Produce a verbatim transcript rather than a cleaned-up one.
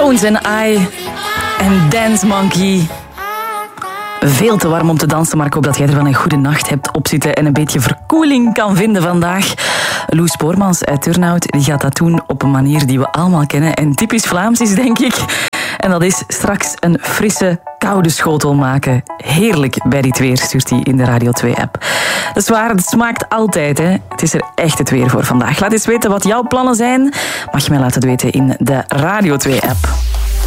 Tones and I en Dance Monkey. Veel te warm om te dansen, maar ik hoop dat jij er wel een goede nacht hebt opzitten en een beetje verkoeling kan vinden vandaag. Loes Spoormans uit Turnhout die gaat dat doen op een manier die we allemaal kennen en typisch Vlaams is, denk ik. En dat is straks een frisse, koude schotel maken. Heerlijk bij dit weer, stuurt hij in de Radio twee-app. Dat is waar, het smaakt altijd, hè. Het is er echt het weer voor vandaag. Laat eens weten wat jouw plannen zijn. Mag je mij laten weten in de Radio twee-app.